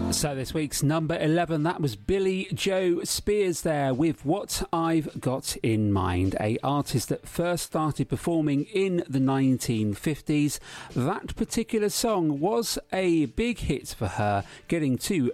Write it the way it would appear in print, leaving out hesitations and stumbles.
So this week's number 11, that was Billy Joe Spears there with What I've Got in Mind, a artist that first started performing in the 1950s. That particular song was a big hit for her, getting to